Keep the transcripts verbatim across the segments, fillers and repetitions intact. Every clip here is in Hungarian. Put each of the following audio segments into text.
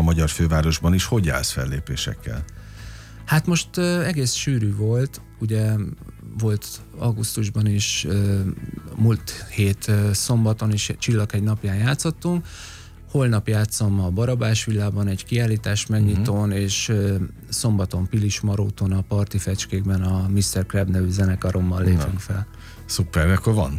magyar fővárosban is. Hogy állsz fellépésekkel? Hát most uh, egész sűrű volt, ugye volt augusztusban is, uh, múlt hét uh, szombaton is Csillag egy napján játszottunk, holnap játszom a Barabás villában egy kiállítás megnyitón, uh-huh. és uh, szombaton Pilis Maróton a Parti Fecskékben a miszter Crab nevű zenekarommal lépünk Na. fel. Szuper, akkor van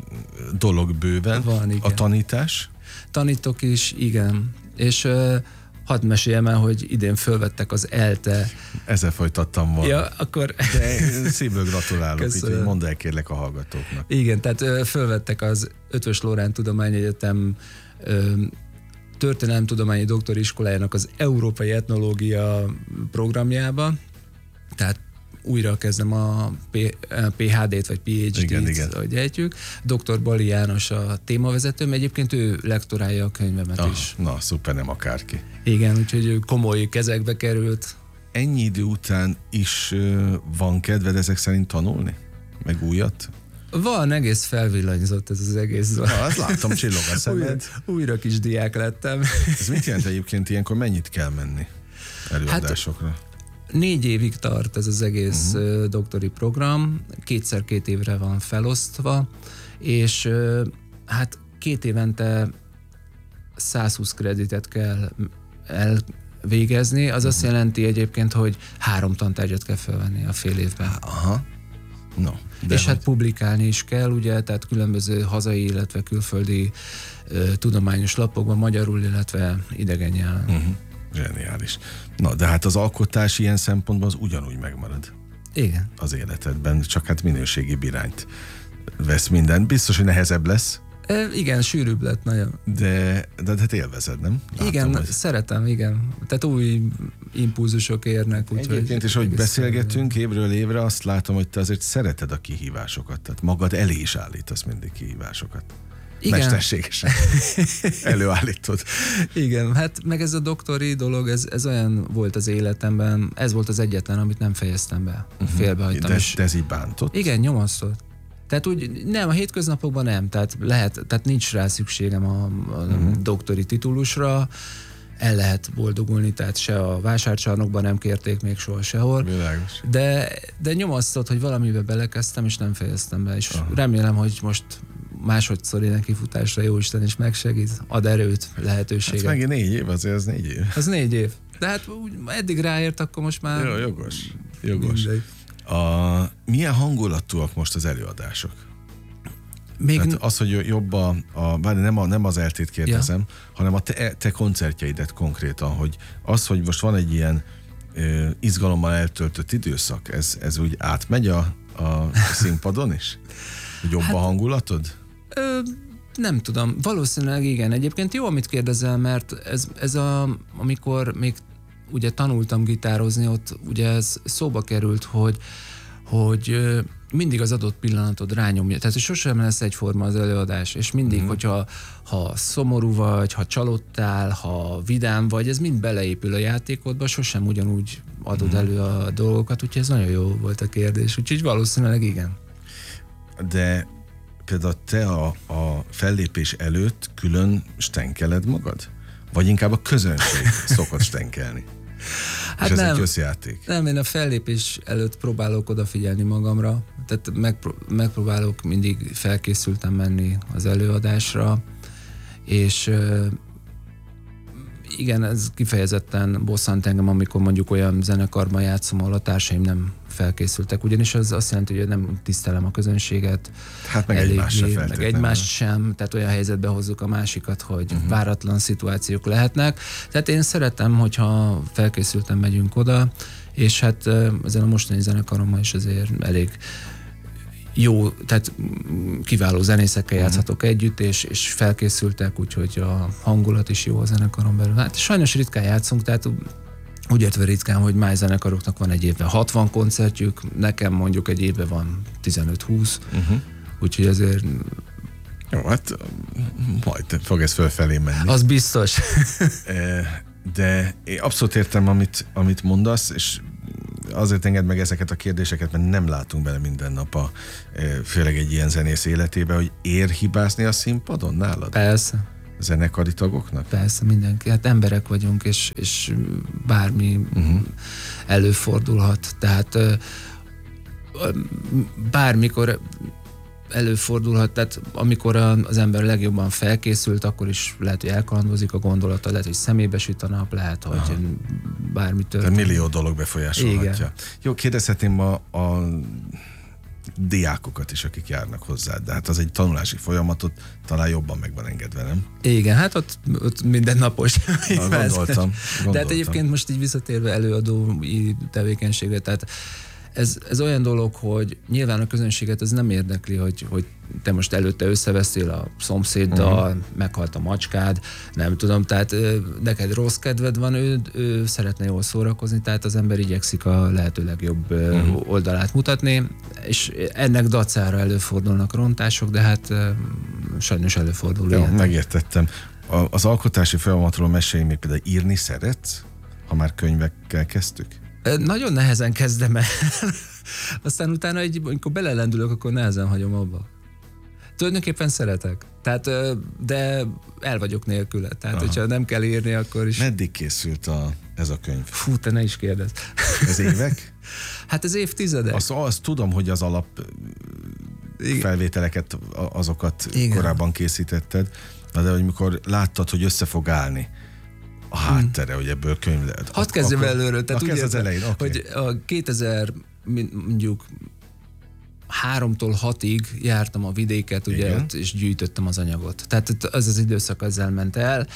dolog bőven. Van, igen. A tanítás? Tanítok is, igen. És uh, hadd meséljem el, hogy idén fölvettek az ELTE. Ezzel folytattam volna. Ja, akkor... De szívből gratulálok, így, hogy mondd el kérlek a hallgatóknak. Igen, tehát uh, fölvettek az Ötvös Loránd Tudományegyetem uh, történelemtudományi doktoriskolájának az Európai Etnológia programjába, tehát újra kezdem a pé há dét vagy pé há dét, igen, igen. ahogy ejtjük. doktor Bali János a témavezetőm, egyébként ő lektorálja a könyvemet ah, is. Na, szuper, nem akárki. Igen, úgyhogy komoly kezekbe került. Ennyi idő után is uh, van kedved ezek szerint tanulni? Meg újat? Van, egész felvillanyzott ez az egész. Na, azt látom, csillog a szemed. Újra, újra kis diák lettem. Ez mit jelent egyébként ilyenkor? Mennyit kell menni előadásokra? Hát, négy évig tart ez az egész uh-huh. doktori program, kétszer két évre van felosztva, és hát két évente százhúsz kreditet kell elvégezni, az uh-huh. azt jelenti egyébként, hogy három tantárgyat kell felvenni a fél évben. Aha. No, és hogy... hát publikálni is kell, ugye, tehát különböző hazai, illetve külföldi uh, tudományos lapokban, magyarul, illetve idegen nyelven. Uh-huh. Zseniális. Na, de hát az alkotás ilyen szempontból az ugyanúgy megmarad. Igen. Az életedben, csak hát minőségi irányt vesz minden. Biztos, hogy nehezebb lesz. E, igen, sűrűbb lett nagyon. De, de hát élvezed, nem? Látom, igen, hogy... szeretem, igen. Tehát új impulzusok érnek. Egyébként is, hogy beszélgetünk évről évre, azt látom, hogy te azért szereted a kihívásokat. Tehát magad elé is állítasz mindig kihívásokat. Igen. Mesterségesen előállítod. Igen, hát meg ez a doktori dolog, ez, ez olyan volt az életemben, ez volt az egyetlen, amit nem fejeztem be. Uh-huh. Félbehagytam. De, de ez így bántott? Igen, nyomasztott. Tehát úgy, nem, a hétköznapokban nem, tehát lehet, tehát nincs rá szükségem a, a uh-huh. doktori titulusra, el lehet boldogulni, tehát se a vásárcsarnokban nem kérték még soha sehol. Világos. De, de nyomasztott, hogy valamibe belekezdtem, és nem fejeztem be, és uh-huh. remélem, hogy most másodszori nekifutásra jóisten is megsegít, ad erőt, lehetőséget. Hát megint négy év, azért az négy év. Az négy év. De hát úgy eddig ráért, akkor most már... Jó, jogos. Jogos. A, milyen hangulatúak most az előadások? Még tehát az, hogy jobb a, a nem, a, nem az eltét kérdezem, ja. hanem a te, te koncertjeidet konkrétan, hogy az, hogy most van egy ilyen ö, izgalommal eltöltött időszak, ez, ez úgy átmegy a, a színpadon is? Jobb hát, a hangulatod? Ö, nem tudom, valószínűleg igen. Egyébként jó, amit kérdezel, mert ez, ez a, amikor még ugye tanultam gitározni, ott ugye ez szóba került, hogy, hogy mindig az adott pillanatod rányomja. Tehát, hogy sosem lesz egyforma az előadás, és mindig, mm. hogyha ha szomorú vagy, ha csalódtál, ha vidám vagy, ez mind beleépül a játékodba, sosem ugyanúgy adod mm. elő a dolgokat, úgyhogy ez nagyon jó volt a kérdés, úgyhogy valószínűleg igen. De például te a, a fellépés előtt külön stenkeled magad? Vagy inkább a közönség szokott stenkelni? Hát és ez nem, egy összjáték. Nem, én a fellépés előtt próbálok odafigyelni magamra, tehát megpró- megpróbálok mindig felkészülten menni az előadásra, és igen, ez kifejezetten bosszant engem, amikor mondjuk olyan zenekarban játszom, ahol a társaim nem felkészültek, ugyanis az azt jelenti, hogy nem tisztelem a közönséget. Hát meg egymást sem meg egymást sem, tehát olyan helyzetbe hozzuk a másikat, hogy uh-huh. váratlan szituációk lehetnek. Tehát én szeretem, hogyha felkészülten megyünk oda, és hát ezen a mostani zenekarommal is azért elég jó, tehát kiváló zenészekkel uh-huh. játszhatok együtt, és, és felkészültek, úgyhogy a hangulat is jó a zenekaron belül. Hát sajnos ritkán játszunk, tehát úgy értve ritkán, hogy más zenekaroknak van egy évben hatvan koncertjük, nekem mondjuk egy évben van tizenöt-húsz, uh-huh. úgyhogy azért... Jó, hát majd fog ez fölfelé menni. Az biztos. De én abszolút értem, amit, amit mondasz, és azért engedd meg ezeket a kérdéseket, mert nem látunk bele minden nap a, főleg egy ilyen zenész életébe, hogy ér hibázni a színpadon nálad? Persze. zenekari tagoknak? Persze, mindenki. Hát emberek vagyunk, és, és bármi uh-huh. előfordulhat. Tehát bármikor előfordulhat, tehát amikor az ember legjobban felkészült, akkor is lehet, hogy elkalandozik a gondolata, lehet, hogy szemébe süt a nap, lehet, hogy Aha. bármi történik. Tehát millió dolog befolyásolhatja. Igen. Jó, kérdezhetném a, a diákokat is, akik járnak hozzá, de hát az egy tanulási folyamatot talán jobban meg van engedve, nem? Igen, hát ott, ott mindennapos. Na, gondoltam, gondoltam. De hát egyébként most így visszatérve előadói tevékenységre, tehát Ez, ez olyan dolog, hogy nyilván a közönséget ez nem érdekli, hogy, hogy te most előtte összeveszél a szomszéddal, uh-huh. meghalt a macskád, nem tudom, tehát neked rossz kedved van, ő, ő szeretne jól szórakozni, tehát az ember igyekszik a lehető legjobb uh-huh. oldalát mutatni, és ennek dacára előfordulnak rontások, de hát sajnos előfordul. Jó, megértettem. A, az alkotási folyamatról mesélj még például írni szeretsz, ha már könyvekkel kezdtük? Nagyon nehezen kezdem el. Aztán utána, egy, amikor belelendülök, akkor nehezen hagyom abba. Tulajdonképpen szeretek. Tehát, de el vagyok nélküle. Tehát, Aha. hogyha nem kell írni, akkor is... Meddig készült a, ez a könyv? Fú, te ne is kérdezz. Ez évek? Hát ez évtizedek. Azt, azt tudom, hogy az alap Igen. felvételeket, azokat Igen. korábban készítetted, de hogy mikor láttad, hogy össze fog állni a háttere, hmm. hogy ebből könyv lehet. Hadd kezdjem akkor, előről. Tehát ugye, az elején, okay. hogy a kétezer mondjuk háromtól hatig jártam a vidéket, ugye, ott, és gyűjtöttem az anyagot. Tehát az az időszak ezzel ment el.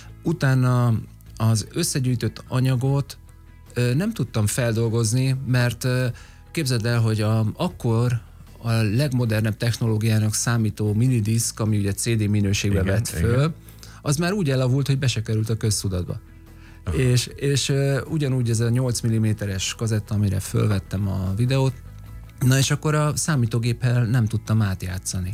Utána az összegyűjtött anyagot nem tudtam feldolgozni, mert képzeld el, hogy a, akkor a legmodernebb technológiának számító minidisk, ami ugye cé dé minőségbe igen, vett föl, igen. az már úgy elavult, hogy be se került a köztudatba. Uh-huh. És, és uh, ugyanúgy ez a nyolc milliméteres kazetta, amire fölvettem a videót, na és akkor a számítógéppel nem tudtam átjátszani.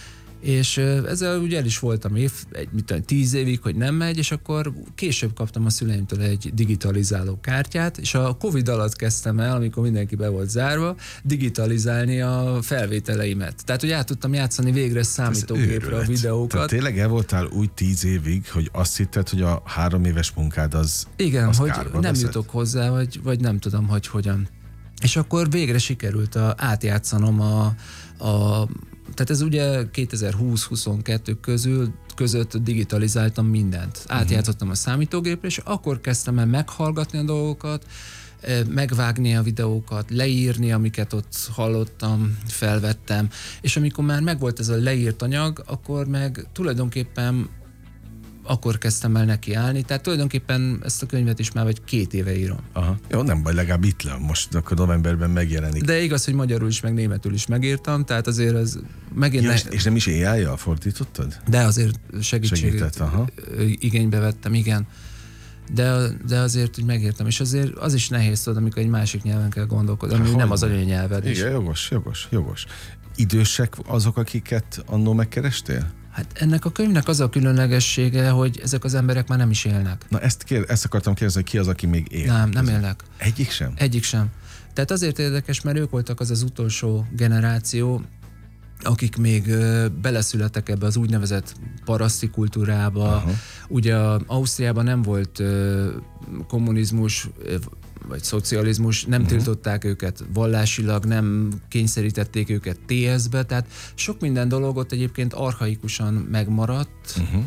És uh, ezzel ugye el is voltam év, egy, mit tudom, tíz évig, hogy nem megy, és akkor később kaptam a szüleimtől egy digitalizáló kártyát, és a Covid alatt kezdtem el, amikor mindenki be volt zárva, digitalizálni a felvételeimet. Tehát, hogy át tudtam játszani végre számítógépre a videókat. Tehát tényleg el voltál úgy tíz évig, hogy azt hitted, hogy a három éves munkád az Igen, az hogy nem veszed? Jutok hozzá, vagy, vagy nem tudom, hogy hogyan. És akkor végre sikerült a, átjátszanom a, a tehát ez ugye kétezer-húsz-huszonkettő közül, között digitalizáltam mindent. Átjátszottam a számítógépre, és akkor kezdtem el meghallgatni a dolgokat, megvágni a videókat, leírni, amiket ott hallottam, felvettem, és amikor már megvolt ez a leírt anyag, akkor meg tulajdonképpen akkor kezdtem el neki állni, tehát tulajdonképpen ezt a könyvet is már vagy két éve írom. Aha. Jó, nem baj, legalább itt le, most akkor novemberben megjelenik. De igaz, hogy magyarul is, meg németül is megírtam, tehát azért az megint... Ja, ne... És nem is á í-jal fordítottad? De azért segítséget igénybe vettem, igen. De, de azért, hogy megértem, és azért az is nehéz tudod, amikor egy másik nyelven kell gondolkodni, ami nem az anyanyelved. Igen, is. jogos, jogos, jogos. Idősek azok, akiket annól megkerestél? Hát ennek a könyvnek az a különlegessége, hogy ezek az emberek már nem is élnek. Na ezt, kér, ezt akartam kérdezni, hogy ki az, aki még él? Nem, nem élnek. Egyik sem? Egyik sem. Tehát azért érdekes, mert ők voltak az az utolsó generáció, akik még ö, beleszülettek ebbe az úgynevezett paraszti kultúrába. Aha. Ugye Ausztriában nem volt ö, kommunizmus, vagy szocializmus, nem uh-huh. tiltották őket vallásilag, nem kényszerítették őket té es-be, tehát sok minden dolog ott egyébként archaikusan megmaradt, uh-huh.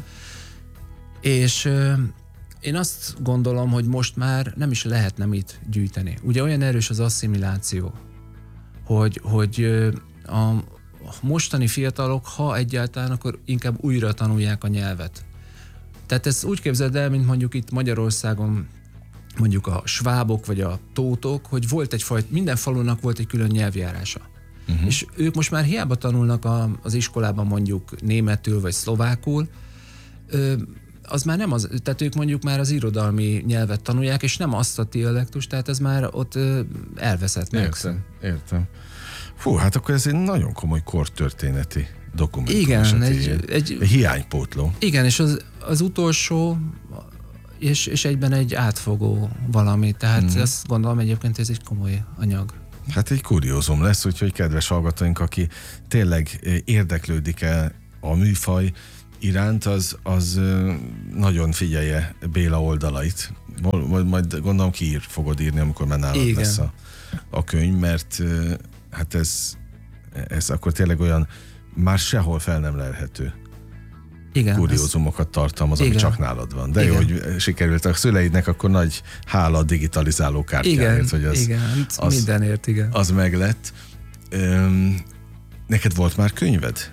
és euh, én azt gondolom, hogy most már nem is lehetne mit gyűjteni. Ugye olyan erős az asszimiláció, hogy, hogy a mostani fiatalok, ha egyáltalán, akkor inkább újra tanulják a nyelvet. Tehát ezt úgy képzeld el, mint mondjuk itt Magyarországon mondjuk a svábok vagy a tótok, hogy volt egyfajta, minden falunak volt egy külön nyelvjárása. Uh-huh. És ők most már hiába tanulnak a, az iskolában mondjuk németül vagy szlovákul, ö, az már nem az, tehát ők mondjuk már az irodalmi nyelvet tanulják, és nem azt a dialektus, tehát ez már ott ö, elveszett. Értem, értem. Fú, hát akkor ez egy nagyon komoly kortörténeti dokumentum. Igen, egy, egy, egy hiánypótló. Igen, és az, az utolsó És, és egyben egy átfogó valami, tehát hmm. ezt gondolom egyébként ez egy komoly anyag. Hát egy kuriózum lesz, úgyhogy kedves hallgatóink, aki tényleg érdeklődik-e a műfaj iránt, az, az nagyon figyelje Béla oldalait. Majd, majd gondolom ki ír, fogod írni, amikor már nálad Igen. lesz a, a könyv, mert hát ez, ez akkor tényleg olyan már sehol fel nem lelhető Igen, kuriózumokat tartalmaz, ami csak nálad van. De Igen. jó, hogy sikerült a szüleidnek, akkor nagy hála a digitalizáló kártyáért, hogy az, igen, az, mindenért, igen. az meglett. Üm, neked volt már könyved?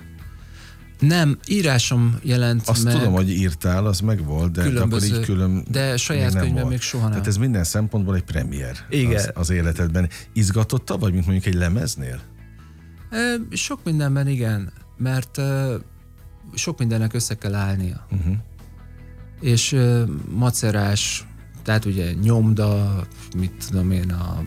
Nem, írásom jelent Azt meg. tudom, hogy írtál, az meg volt, de, de akkor így külön de saját könyvem volt. Még soha nem. Tehát ez minden szempontból egy premier az, az életedben. Izgatotta, vagy mint mondjuk egy lemeznél? E, sok mindenben igen, mert e, sok mindennek össze kell állnia. Uh-huh. És e, macerás, tehát ugye nyomda, mit tudom én, a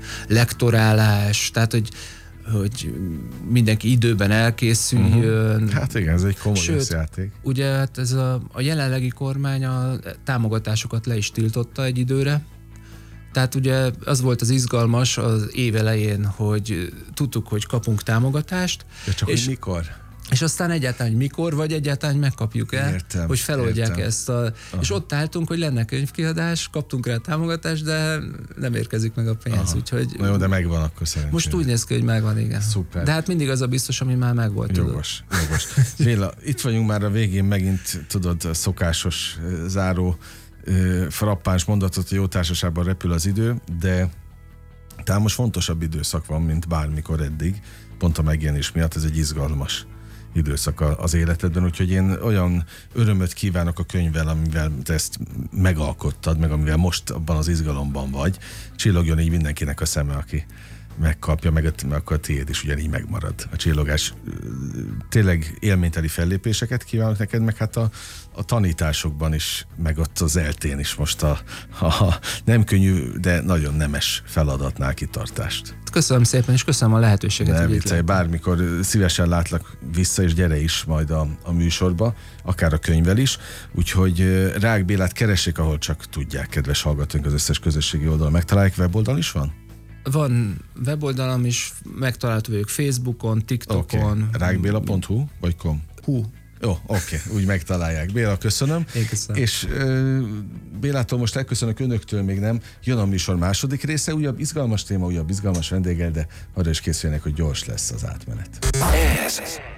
lektorálás, tehát hogy hogy mindenki időben elkészüljön. Uh-huh. Hát igen, ez egy komoly Sőt, játék. Ugye hát ez a, a jelenlegi kormány a támogatásokat le is tiltotta egy időre. Tehát ugye az volt az izgalmas az év elején, hogy tudtuk, hogy kapunk támogatást. De csak és, hogy mikor? És aztán egyáltalán, hogy mikor, vagy egyáltalán megkapjuk el, értem, hogy feloldják értem. ezt. A, és ott álltunk, hogy lenne könyvkiadás, kaptunk rá támogatást, de nem érkezik meg a pénz. Úgyhogy Na jó, de megvan akkor szerencsére. Most úgy néz ki, hogy megvan, igen. Szuper. De hát mindig az a biztos, ami már megvolt. Jogos, tudod. jogos. Béla, itt vagyunk már a végén, megint tudod, a szokásos záró frappáns mondatot, hogy jó társaságban repül az idő, de talán most fontosabb időszak van, mint bármikor eddig. Pont a megjelenés miatt ez egy izgalmas időszak az életedben, úgyhogy én olyan örömöt kívánok a könyvvel, amivel te ezt megalkottad, meg amivel most abban az izgalomban vagy. Csillogjon így mindenkinek a szeme, aki megkapja, meg akkor a tiéd is ugyanígy megmarad. A csillogás, tényleg élményteli fellépéseket kívánok neked, meg hát a, a tanításokban is, meg ott az eltén is most a, a nem könnyű, de nagyon nemes feladatnál kitartást. Köszönöm szépen, és köszönöm a lehetőséget. Nem viccelj, bármikor szívesen látlak vissza, és gyere is majd a, a műsorba, akár a könyvvel is. Úgyhogy Rágh Bélát keressék, ahol csak tudják, kedves hallgatóink, az összes közösségi oldalon megtalálják. Weboldal is van? Van weboldalam is, megtalálható vagyok Facebookon, TikTokon. Okay. rágh béla pont hu vagy com? Hu. Jó, oké, okay. úgy megtalálják. Béla, köszönöm. Én köszönöm. És uh, Bélától most elköszönök, önöktől még nem. Jön a műsor második része, újabb izgalmas téma, újabb izgalmas vendéggel, de arra is készüljenek, hogy gyors lesz az átmenet. Ez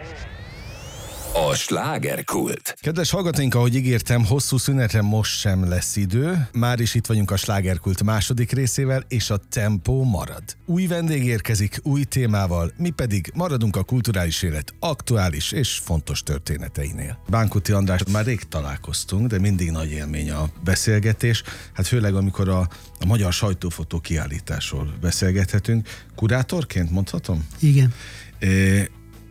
a slágerkult. Kedves hallgatóink, ahogy ígértem, hosszú szünetre most sem lesz idő. Már is itt vagyunk a slágerkult második részével, és a tempó marad. Új vendég érkezik, új témával, mi pedig maradunk a kulturális élet aktuális és fontos történeteinél. Bánkuti András, már rég találkoztunk, de mindig nagy élmény a beszélgetés. Hát főleg, amikor a, a magyar sajtófotó kiállításról beszélgethetünk. Kurátorként mondhatom? Igen. É,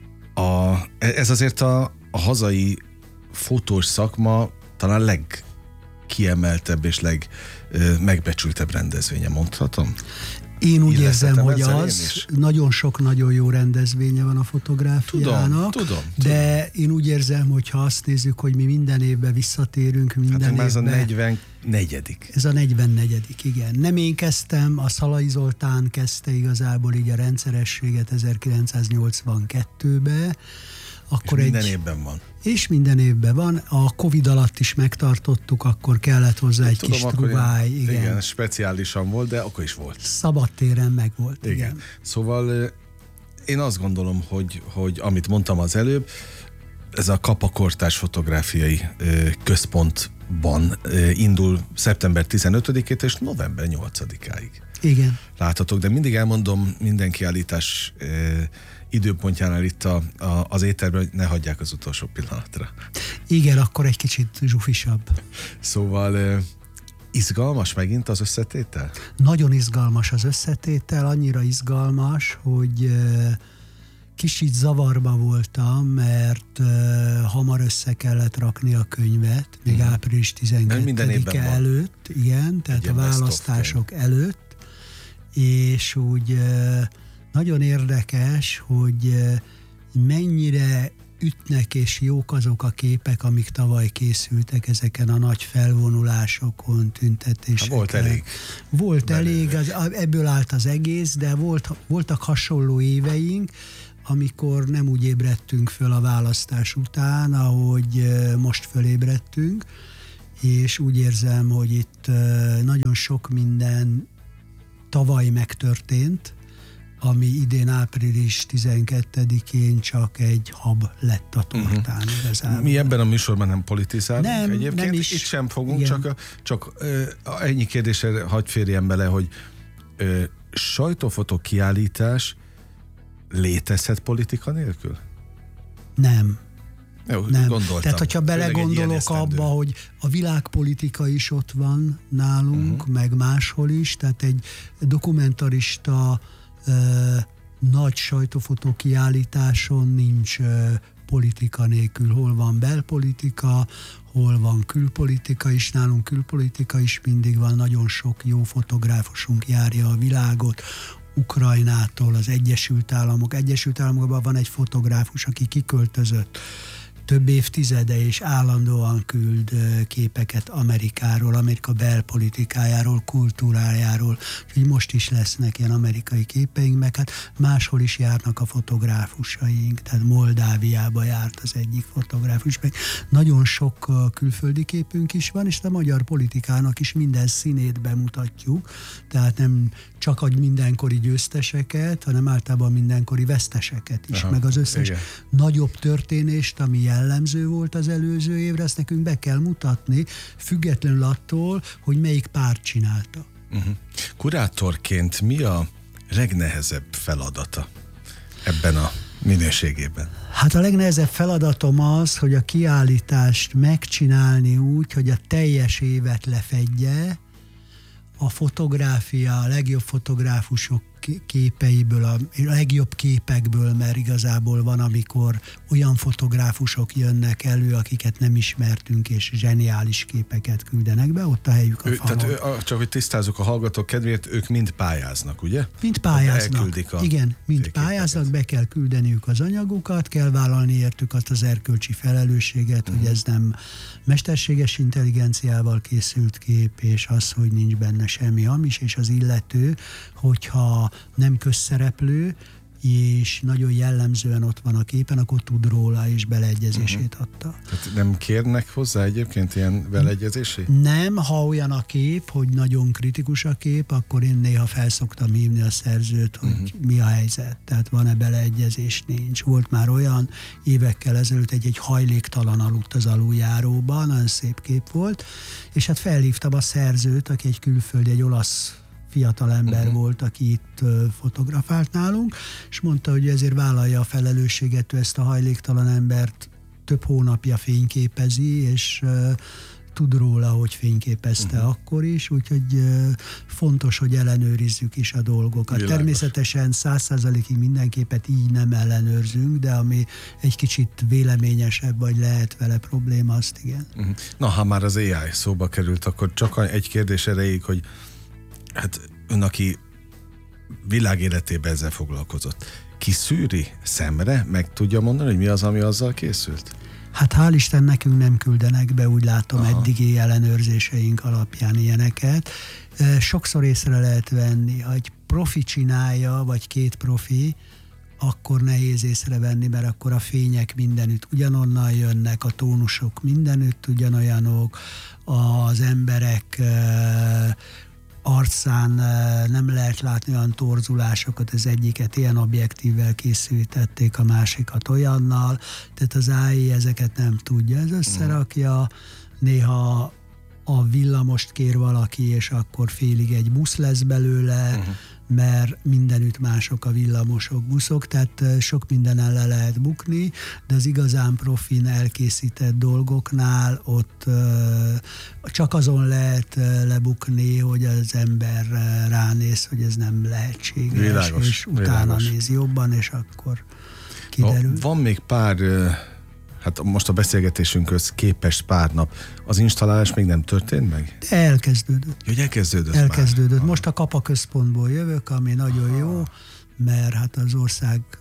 A, ez azért a, a hazai fotós szakma talán legkiemeltebb és legmegbecsültebb rendezvénye, mondhatom? Én úgy érzem, hogy az. Nagyon sok nagyon jó rendezvénye van a fotográfiának. Tudom, tudom, de tudom. Én úgy érzem, hogy ha azt nézzük, hogy mi minden évben visszatérünk, minden hát évben. Ez a negyvennegyedik. Ez a negyvennegyedik, igen. Nem én kezdtem, a Szalai Zoltán kezdte igazából így a rendszerességet ezerkilencszáznyolcvankettőben. Akkor és minden egy, évben van. És minden évben van. A Covid alatt is megtartottuk, akkor kellett hozzá egy tudom, kis truváj. Igen. igen, speciálisan volt, de akkor is volt. Szabadtéren meg volt, igen. igen. Szóval én azt gondolom, hogy, hogy amit mondtam az előbb, ez a Kapa Kortárs Fotográfiai Központban indul szeptember tizenötödikét és november nyolcadikáig. Igen. Láthatok, de mindig elmondom minden kiállítás időpontjánál itt a, a, az étterben, hogy ne hagyják az utolsó pillanatra. Igen, akkor egy kicsit zsufisabb. Szóval izgalmas megint az összetétel? Nagyon izgalmas az összetétel, annyira izgalmas, hogy kicsit zavarba voltam, mert hamar össze kellett rakni a könyvet, még hmm. április tizenkettedike előtt, igen, tehát a választások előtt, és úgy nagyon érdekes, hogy mennyire ütnek és jók azok a képek, amik tavaly készültek ezeken a nagy felvonulásokon, tüntetéseken. Ha, volt elég. Volt elég, az, ebből állt az egész, de volt, voltak hasonló éveink. amikor nem úgy ébredtünk föl a választás után, ahogy most fölébredtünk, és úgy érzem, hogy itt nagyon sok minden tavaly megtörtént, ami idén április tizenkettedikén csak egy hab lett a tortán. Uh-huh. Igazából. Mi ebben a műsorban nem politizálunk nem, egyébként, nem is. Itt sem fogunk, igen. csak, csak ö, ennyi kérdésre hadd férjem bele, hogy ö, sajtófotó kiállítás létezhet politika nélkül? Nem. Jó, nem. Gondoltam. Tehát, hogyha belegondolok abba, hogy a világpolitika is ott van nálunk, uh-huh. meg máshol is, tehát egy dokumentarista uh, nagy sajtófotó kiállításon nincs uh, politika nélkül. Hol van belpolitika, hol van külpolitika is, nálunk külpolitika is mindig van, nagyon sok jó fotográfusunk járja a világot, Ukrajnától az Egyesült Államok. Egyesült Államokban van egy fotográfus, aki kiköltözött több évtizede, és állandóan küld képeket Amerikáról, Amerika belpolitikájáról, kultúrájáról, úgyhogy most is lesznek ilyen amerikai képeink, meg hát máshol is járnak a fotográfusaink, tehát Moldáviába járt az egyik fotográfus, meg nagyon sok külföldi képünk is van, és a magyar politikának is minden színét bemutatjuk, tehát nem csak a mindenkori győzteseket, hanem általában mindenkori veszteseket is, aha, meg az összes igen. nagyobb történést, ami jellemző volt az előző évre, ezt nekünk be kell mutatni, függetlenül attól, hogy melyik párt csinálta. Uh-huh. Kurátorként mi a legnehezebb feladata ebben a minőségében? Hát a legnehezebb feladatom az, hogy a kiállítást megcsinálni úgy, hogy a teljes évet lefedje, a fotográfia, a legjobb fotográfusok képeiből, a legjobb képekből, mert igazából van, amikor olyan fotográfusok jönnek elő, akiket nem ismertünk, és zseniális képeket küldenek be, ott a helyük a ő, falon. Tehát ő, csak hogy tisztázzuk a hallgatók kedvéért, ők mind pályáznak, ugye? Mind pályáznak. Igen, mind pályáznak, be kell küldeniük az anyagukat, kell vállalni értük azt az erkölcsi felelősséget, mm. hogy ez nem mesterséges intelligenciával készült kép, és az, hogy nincs benne semmi hamis, és az illető, hogyha nem közszereplő, és nagyon jellemzően ott van a képen, akkor tud róla, és beleegyezését adta. Tehát nem kérnek hozzá egyébként ilyen beleegyezését? Nem, ha olyan a kép, hogy nagyon kritikus a kép, akkor én néha felszoktam hívni a szerzőt, hogy uh-huh. mi a helyzet, tehát van-e beleegyezés, nincs. Volt már olyan évekkel ezelőtt egy, egy hajléktalan aludt az aluljáróban, nagyon szép kép volt, és hát felhívtam a szerzőt, aki egy külföldi, egy olasz fiatal ember uh-huh. volt, aki itt uh, fotografált nálunk, és mondta, hogy ezért vállalja a felelősséget, ő ezt a hajléktalan embert több hónapja fényképezi, és uh, tud róla, hogy fényképezte uh-huh. akkor is, úgyhogy uh, fontos, hogy ellenőrizzük is a dolgokat. Világos. Természetesen száz százalékig minden képet így nem ellenőrzünk, de ami egy kicsit véleményesebb, vagy lehet vele probléma, azt igen. Uh-huh. Na, ha már az á i szóba került, akkor csak egy kérdés erejéig, hogy hát ön, aki világéletében ezzel foglalkozott, ki szűri szemre, meg tudja mondani, hogy mi az, ami azzal készült? Hát hál' Isten nekünk nem küldenek be, úgy látom, aha. eddigi ellenőrzéseink alapján ilyeneket. Sokszor észre lehet venni, ha egy profi csinálja, vagy két profi, akkor nehéz észrevenni, mert akkor a fények mindenütt ugyanonnan jönnek, a tónusok mindenütt ugyanolyanok, az emberek arcán nem lehet látni olyan torzulásokat, az egyiket ilyen objektívvel készítették, a másikat olyannal, tehát az á i ezeket nem tudja. Ez összerakja, néha a villamost kér valaki, és akkor félig egy busz lesz belőle, uh-huh. mert mindenütt mások a villamosok, buszok, tehát sok mindenen le lehet bukni, de az igazán profin elkészített dolgoknál ott csak azon lehet lebukni, hogy az ember ránéz, hogy ez nem lehetséges, világos, és utána világos. Néz jobban, és akkor kiderül. No, van még pár, hát most a beszélgetésünkhöz képes pár nap. Az installálás még nem történt meg? De elkezdődött. Hogy elkezdődött Elkezdődött. Már. Most a Kapa központból jövök, ami nagyon aha. jó, mert hát az ország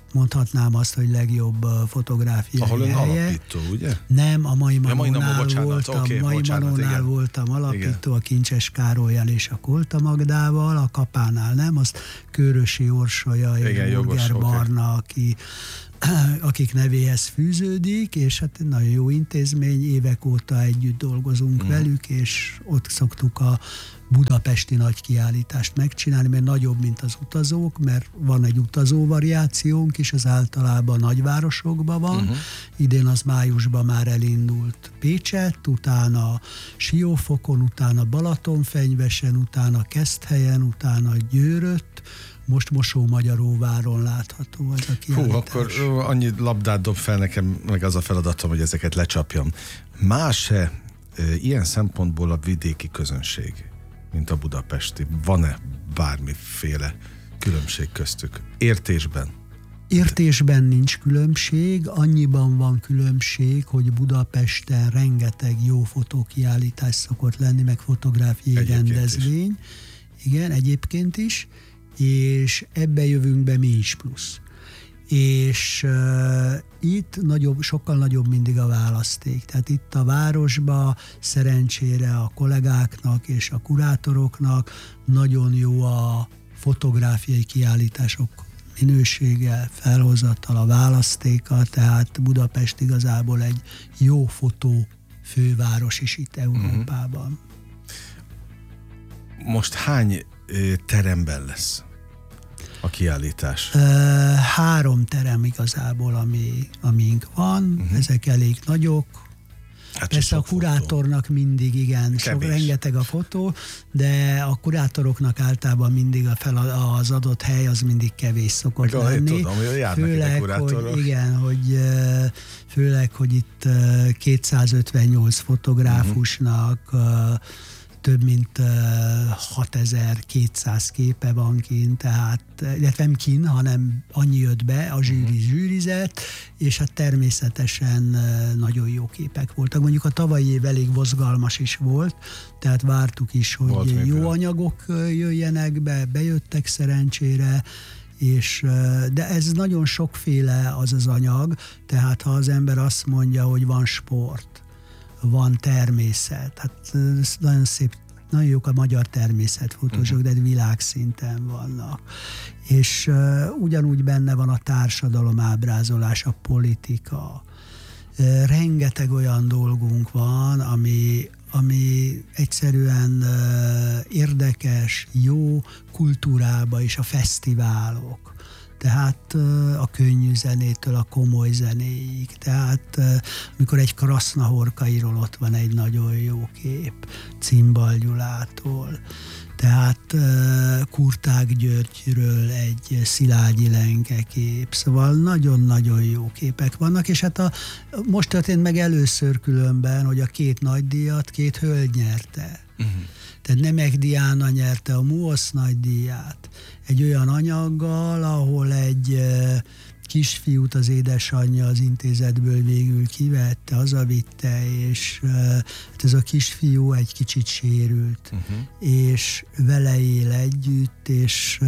mondhatnám azt, hogy legjobb fotográfiai ahol ön helye. alapító, ugye? Nem, a Mai Ja, mai Manónál bocsánat, voltam, okay, Mai bocsánat, Manónál igen. voltam alapító, Igen. a Kincses Károlyal és a Kolta Magdával, a Kapánál nem, azt Kőrösi Orsolya és Igen, Burger jogos, Barna, aki akik nevéhez fűződik, és hát egy nagyon jó intézmény, évek óta együtt dolgozunk mm. velük, és ott szoktuk a budapesti nagy kiállítást megcsinálni, mert nagyobb, mint az utazók, mert van egy utazó variációnk is, az általában nagyvárosokban van. Uh-huh. Idén az májusban már elindult Pécsett, utána Siófokon, utána Balatonfenyvesen, utána Keszthelyen, utána Győrött, most Mosó-Magyaróváron látható az a kiállítás. Hú, akkor annyi labdát dob fel nekem, meg az a feladatom, hogy ezeket lecsapjam. Más-e e, ilyen szempontból a vidéki közönség, mint a budapesti? Van-e bármiféle különbség köztük? Értésben? Értésben nincs különbség, annyiban van különbség, hogy Budapesten rengeteg jó fotókiállítás szokott lenni, meg fotográfiai egyébként rendezvény. Is. Igen, egyébként is. És ebbe jövünk be mi is plusz. És uh, itt nagyobb, sokkal nagyobb mindig a választék. Tehát itt a városban szerencsére a kollégáknak és a kurátoroknak nagyon jó a fotográfiai kiállítások minősége, felhozattal, a választéka, tehát Budapest igazából egy jó fotó főváros is itt Európában. Most hány teremben lesz a kiállítás? Három terem igazából, ami, amink van, uh-huh. ezek elég nagyok. Hát persze a kurátornak fotó. Mindig, igen, sok, rengeteg a fotó, de a kurátoroknak általában mindig a fel, az adott hely az mindig kevés szokott meg, lenni. Tudom, hogy járnak főleg, ide kurátorok. Hogy, igen, hogy főleg, hogy itt kétszázötvennyolc fotográfusnak uh-huh. több mint uh, hatezer-kétszáz képe van kint, tehát, illetve nem kint, hanem annyi jött be, a zsűri zsűrizett, és hát természetesen uh, nagyon jó képek voltak. Mondjuk a tavalyi év elég mozgalmas is volt, tehát vártuk is, hogy volt jó miből. anyagok jöjjenek be, bejöttek szerencsére, és, de ez nagyon sokféle az az anyag, tehát ha az ember azt mondja, hogy van sport, van természet, hát nagyon szép, nagyon jók a magyar természetfotósok, uh-huh. de világszinten vannak. És uh, ugyanúgy benne van a társadalom ábrázolás, a politika. Uh, rengeteg olyan dolgunk van, ami, ami egyszerűen uh, érdekes, jó kultúrába és a fesztiválok. Tehát a könnyű zenétől a komoly zenéig. Tehát amikor egy Krasznahorkairól ott van egy nagyon jó kép, Cimbal Gyulától. Tehát Kurták Györgyről egy Szilágyi Lenke kép. Szóval nagyon-nagyon jó képek vannak, és hát a, most történt meg először különben, hogy a két nagydíjat két hölgy nyerte. Uh-huh. Tehát Nemek Diana nyerte a MUOSZ nagydíját egy olyan anyaggal, ahol egy kisfiút az édesanyja az intézetből végül kivette, hazavitte, és hát ez a kisfiú egy kicsit sérült, uh-huh. és vele él együtt, és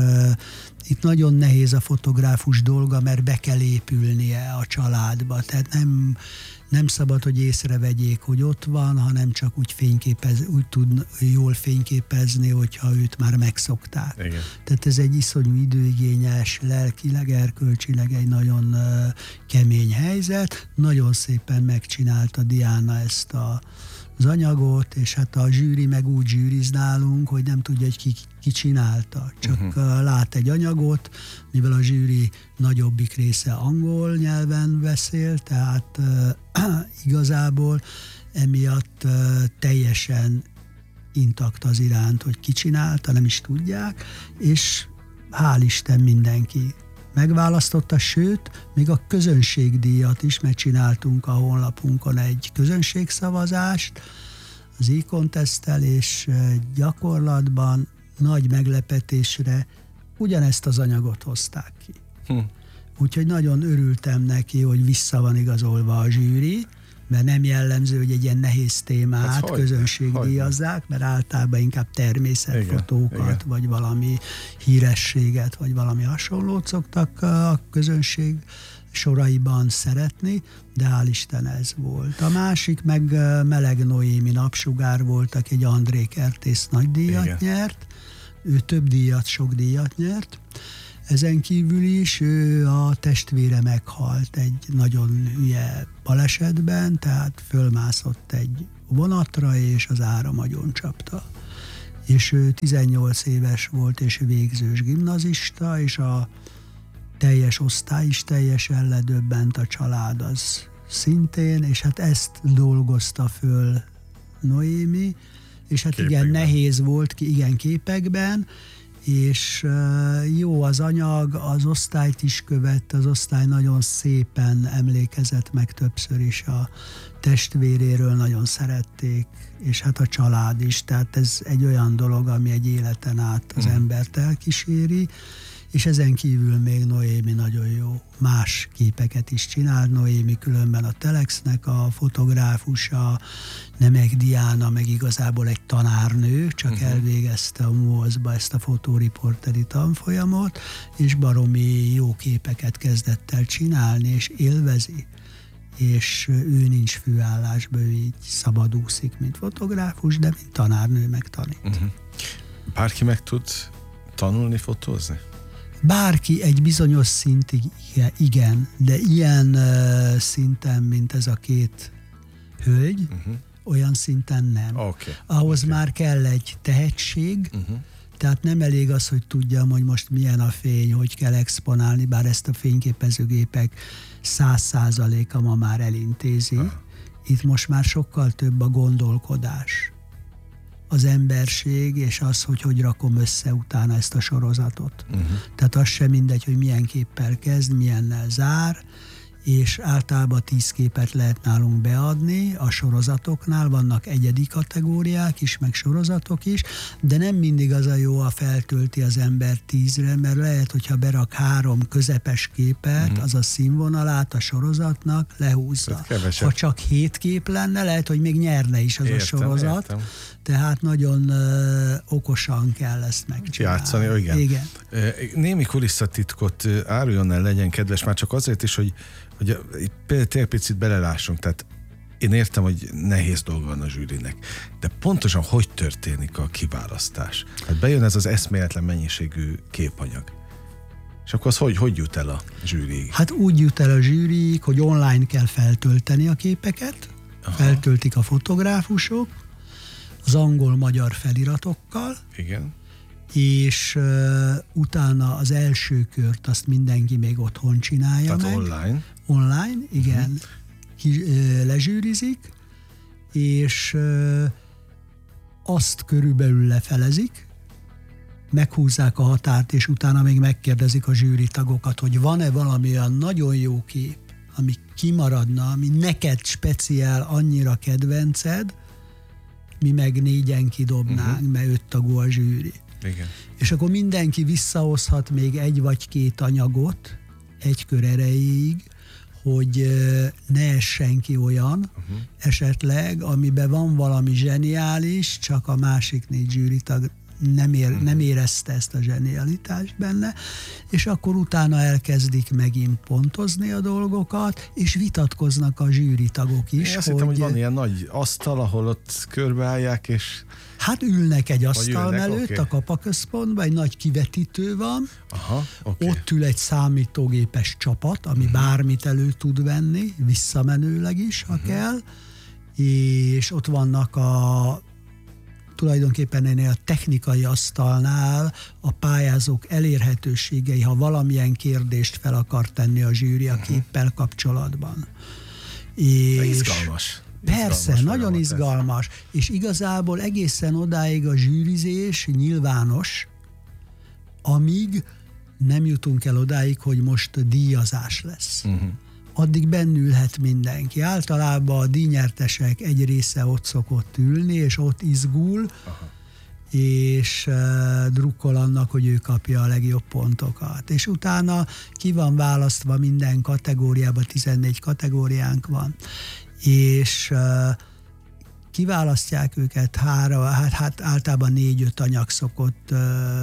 itt nagyon nehéz a fotográfus dolga, mert be kell épülnie a családba, tehát nem Nem szabad, hogy észrevegyék, hogy ott van, hanem csak úgy, fényképez, úgy tud jól fényképezni, hogyha őt már megszokták. Igen. Tehát ez egy iszonyú időigényes, lelkileg, erkölcsileg egy nagyon uh, kemény helyzet. Nagyon szépen megcsinálta Diana ezt a, az anyagot, és hát a zsűri meg úgy zsűriz nálunk, hogy nem tudja, hogy ki, ki csinálta. Csak uh-huh. lát egy anyagot, mivel a zsűri nagyobbik része angol nyelven beszél, tehát uh, igazából emiatt uh, teljesen intakt az iránt, hogy ki csinálta, nem is tudják, és hál' Isten mindenki megválasztotta, sőt, még a közönségdíjat is, mert csináltunk a honlapunkon egy közönségszavazást az e-contesttel, és gyakorlatban nagy meglepetésre ugyanezt az anyagot hozták ki. Hm. Úgyhogy nagyon örültem neki, hogy vissza van igazolva a zsűri, mert nem jellemző, hogy egy ilyen nehéz témát hát közönség díjazzák, mert általában inkább természetfotókat, igen, igen. vagy valami hírességet, vagy valami hasonlót szoktak a közönség soraiban szeretni, de hál' Isten ez volt. A másik meg Meleg Noémi Napsugár volt, aki egy André Kertész nagy díjat igen. nyert. Ő több díjat, sok díjat nyert. Ezen kívül is ő a testvére meghalt egy nagyon hülye balesetben, tehát fölmászott egy vonatra, és az áram agyon csapta. És ő tizennyolc éves volt, és végzős gimnazista, és a teljes osztály is teljesen ledöbbent, a család az szintén, és hát ezt dolgozta föl Noémi, és hát képekben. Igen, nehéz volt, igen, képekben, és jó az anyag, az osztályt is követte, az osztály nagyon szépen emlékezett meg többször is a testvéréről, nagyon szerették, és hát a család is, tehát ez egy olyan dolog, ami egy életen át az mm. embert elkíséri, és ezen kívül még Noémi nagyon jó más képeket is csinált. Noémi különben a Telexnek a fotográfusa, Nemek Diana meg igazából egy tanárnő, csak uh-huh. elvégezte a MUOS-ba ezt a fotóriporteri tanfolyamot, és baromi jó képeket kezdett el csinálni, és élvezi. És ő nincs főállásban, ő így szabadúszik, mint fotográfus, de mint tanárnő meg tanít. Uh-huh. Bárki meg tud tanulni fotózni? Bárki egy bizonyos szintig igen, de ilyen uh, szinten, mint ez a két hölgy, uh-huh. olyan szinten nem. Okay. Ahhoz okay. már kell egy tehetség, uh-huh. tehát nem elég az, hogy tudjam, hogy most milyen a fény, hogy kell exponálni, bár ezt a fényképezőgépek száz százaléka ma már elintézi. Uh-huh. Itt most már sokkal több a gondolkodás, az emberség, és az, hogy hogy rakom össze utána ezt a sorozatot. Uh-huh. Tehát az sem mindegy, hogy milyen képpel kezd, milyennel zár, és általában tíz képet lehet nálunk beadni, a sorozatoknál vannak egyedi kategóriák is, meg sorozatok is, de nem mindig az a jó, ha feltölti az ember tízre, mert lehet, hogyha berak három közepes képet, mm. az a színvonalát a sorozatnak lehúzza. Ha csak hét kép lenne, lehet, hogy még nyerne is az értem, a sorozat. Értem. Tehát nagyon ö, okosan kell ezt megcsinálni. Játszani, igen. igen. Némi kulisszatitkot áruljon el, legyen kedves, már csak azért is, hogy hogy tényleg picit belelássunk, tehát én értem, hogy nehéz dolga van a zsűrinek, de pontosan hogy történik a kiválasztás? Hát bejön ez az eszméletlen mennyiségű képanyag. És akkor az hogy, hogy jut el a zsűriig? Hát úgy jut el a zsűriig, hogy online kell feltölteni a képeket, aha. feltöltik a fotográfusok, az angol-magyar feliratokkal, igen. és uh, utána az első kört azt mindenki még otthon csinálja. Tehát meg. online? Online, igen. Uh-huh. Ki, uh, lezsűrizik, és uh, azt körülbelül lefelezik, meghúzzák a határt, és utána még megkérdezik a zsűritagokat, hogy van-e valami olyan nagyon jó kép, ami kimaradna, ami neked speciál annyira kedvenced, mi meg négyen kidobnánk, uh-huh. mert öt tagú a zsűri. Igen. És akkor mindenki visszahozhat még egy vagy két anyagot egy kör erejéig, hogy ne essen ki olyan uh-huh. esetleg, amiben van valami zseniális, csak a másik négy zsűritag nem, ér, uh-huh. nem érezte ezt a zsenialitást benne, és akkor utána elkezdik megint pontozni a dolgokat, és vitatkoznak a zsűritagok is. Én azt hogy... hittem, hogy van ilyen nagy asztal, ahol ott körbeállják, és hát ülnek egy asztal ülnek, mellett, okay. a kapaközpontban, egy nagy kivetítő van, aha, okay. ott ül egy számítógépes csapat, ami uh-huh. bármit elő tud venni, visszamenőleg is, ha uh-huh. kell, és ott vannak a tulajdonképpen ennél a technikai asztalnál a pályázók elérhetőségei, ha valamilyen kérdést fel akar tenni a zsűri a képpel kapcsolatban. És izgalmas. Persze, izgalmas nagyon izgalmas, ez. És igazából egészen odáig a zsűrizés nyilvános, amíg nem jutunk el odáig, hogy most díjazás lesz. Uh-huh. Addig bennülhet mindenki. Általában a díjnyertesek egy része ott szokott ülni, és ott izgul, aha. és uh, drukkol annak, hogy ő kapja a legjobb pontokat. És utána ki van választva minden kategóriában, tizennégy kategóriánk van, és kiválasztják őket, hára, hát, hát általában négy-öt anyag szokott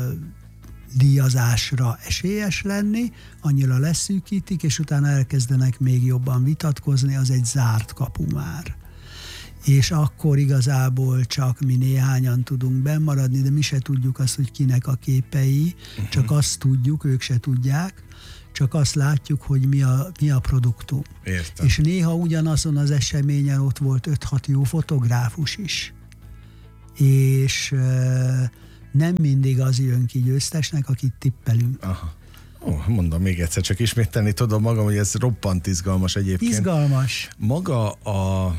díjazásra esélyes lenni, annyira leszűkítik, és utána elkezdenek még jobban vitatkozni, az egy zárt kapu már. És akkor igazából csak mi néhányan tudunk bennmaradni, de mi se tudjuk azt, hogy kinek a képei, uh-huh. csak azt tudjuk, ők se tudják, csak azt látjuk, hogy mi a, mi a produktum. Értem. És néha ugyanazon az eseményen ott volt öt-hat jó fotográfus is. És e, nem mindig az jön ki győztesnek, akit tippelünk. Aha. Ó, mondom még egyszer, csak ismételni tudom magam, hogy ez roppant izgalmas egyébként. Izgalmas. Maga a...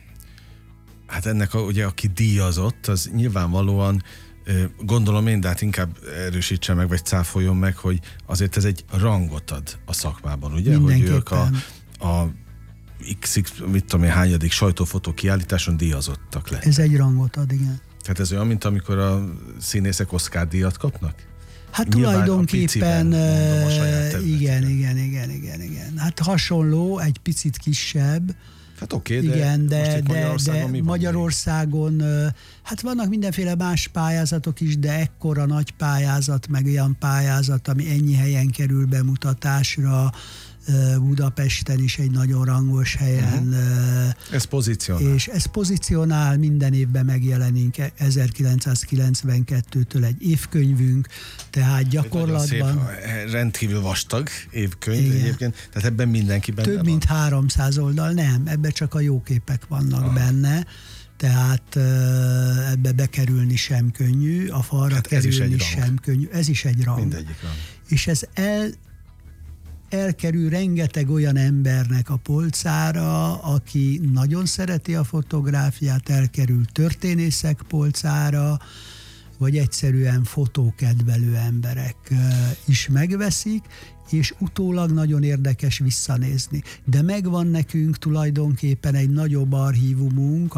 Hát ennek, a, ugye, aki díjazott, az nyilvánvalóan gondolom én, de hát inkább erősítse meg, vagy cáfoljon meg, hogy azért ez egy rangot ad a szakmában, ugye? Hogy ők a, a x, mit tudom én, hányadik sajtófotó kiállításon díjazottak le. Ez egy rangot ad, igen. Tehát ez olyan, mint amikor a színészek Oscar-díjat kapnak? Hát nyilván tulajdonképpen uh, igen, igen, igen, igen, igen. Hát hasonló, egy picit kisebb. Hát oké, okay, de igen, de, most de, Magyarországon, de Magyarországon hát vannak mindenféle más pályázatok is, de ekkora nagy pályázat, meg olyan pályázat, ami ennyi helyen kerül bemutatásra, Budapesten is egy nagyon rangos helyen. Uh-huh. Ez pozícionál. És ez pozícionál, minden évben megjelenik ezerkilencszázkilencvenkettőtől egy évkönyvünk, tehát gyakorlatban... Szép, rendkívül vastag évkönyv igen. Egyébként, tehát ebben mindenki benne Több van. mint háromszáz oldal, nem, ebben csak a jó képek vannak aha. benne, tehát ebbe bekerülni sem könnyű, a falra hát kerülni sem könnyű, ez is egy rang. Mindegyik rang. És ez el elkerül rengeteg olyan embernek a polcára, aki nagyon szereti a fotográfiát, elkerül történészek polcára, vagy egyszerűen fotókedvelő emberek is megveszik, és utólag nagyon érdekes visszanézni. De megvan nekünk tulajdonképpen egy nagyobb archívumunk, a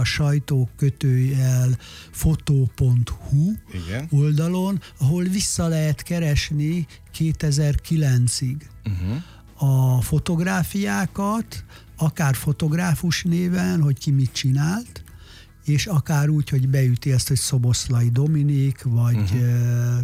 sajtókötőjel fotó pont hu igen. oldalon, ahol vissza lehet keresni kétezer-kilencig uh-huh. a fotográfiákat, akár fotográfus néven, hogy ki mit csinált, és akár úgy, hogy beüti ezt, hogy Szoboszlai Dominik, vagy uh-huh.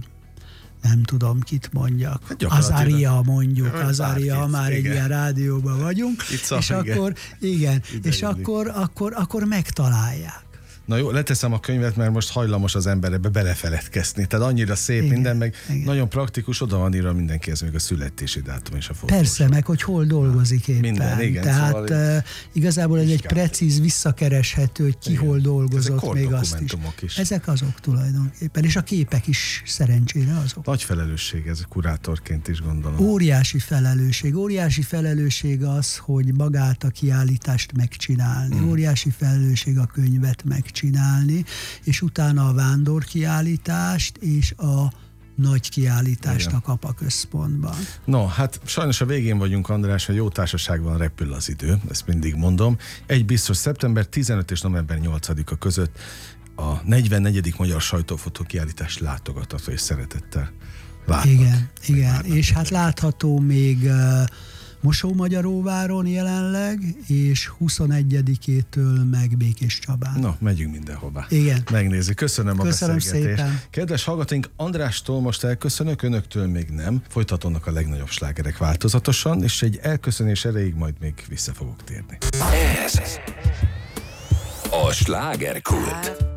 nem tudom, kit mondjak. Hát Azaria mondjuk, Azaria, már igen. egy ilyen rádióban vagyunk, Itt és igen. akkor, igen, és akkor, akkor, akkor megtalálják. Na jó, leteszem a könyvet, mert most hajlamos az ember ebbe belefeledkezni. Tehát annyira szép igen, minden, meg igen. nagyon praktikus, oda van írva mindenkihez még a születési dátum és a fotós. Persze, meg hogy hol dolgozik éppen. Minden, igen. Tehát szóval uh, igazából ez egy precíz, visszakereshető, hogy ki igen. hol dolgozott még azt is. is. Ezek azok tulajdonképpen, és a képek is szerencsére azok. Nagy felelősség ez kurátorként is gondolom. Óriási felelősség. Óriási felelősség az, hogy magát a kiállítást megcsinálni. Hmm. Óriási felelősség a könyvet megcsinálni. csinálni, és utána a vándorkiállítást és a nagy kiállítást igen. a Kapa központban. No, hát sajnos a végén vagyunk, András, a jó társaságban repül az idő, ezt mindig mondom. Egy biztos, szeptember tizenötödike és november nyolcadika között a negyvennegyedik Magyar Sajtófotó kiállítás látogatható, és szeretettel várnak. Igen, igen. és hát látható még uh, Mosó-Magyaróváron jelenleg, és huszonegyedikétől meg Békéscsabán. Na, megyünk mindenhová. Igen. Megnézzük. Köszönöm a Köszönöm beszélgetést. Szépen. Kedves hallgatóink, Andrástól most elköszönök, önöktől még nem. Folytatódnak a legnagyobb slágerek változatosan, és egy elköszönés erejéig majd még vissza fogok térni. Ez a Slágerkult.